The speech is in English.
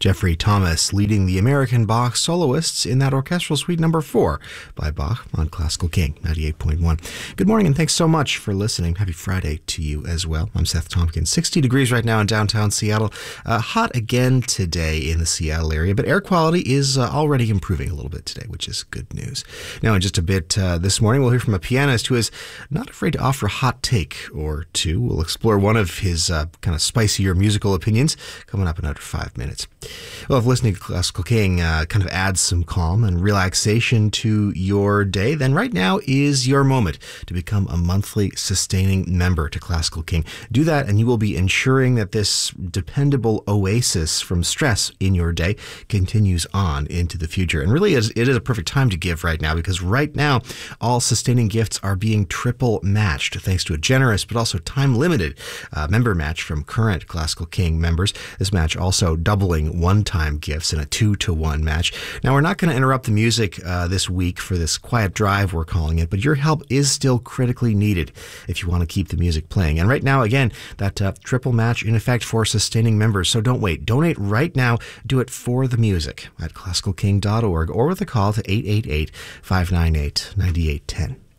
Jeffrey Thomas leading the American Bach soloists in that orchestral suite number 4 by Bach on Classical King 98.1. Good morning and thanks so much for listening. Happy Friday to you as well. I'm Seth Tompkins. 60 degrees right now in downtown Seattle. Hot again today in the Seattle area, but air quality is already improving a little bit today, which is good news. Now in just a bit this morning, we'll hear from a pianist who is not afraid to offer a hot take or two. We'll explore one of his kind of spicier musical opinions coming up in under 5 minutes. Well, if listening to Classical King kind of adds some calm and relaxation to your day, then right now is your moment to become a monthly sustaining member to Classical King. Do that and you will be ensuring that this dependable oasis from stress in your day continues on into the future. And really, it is a perfect time to give right now, because right now all sustaining gifts are being triple matched thanks to a generous but also time-limited member match from current Classical King members. This match also doubling one-time gifts in a 2-to-1 match. Now, we're not going to interrupt the music this week for this quiet drive, we're calling it, but your help is still critically needed if you want to keep the music playing. And right now, again, that triple match in effect for sustaining members. So don't wait. Donate right now. Do it for the music at classicalking.org or with a call to 888-598-9810.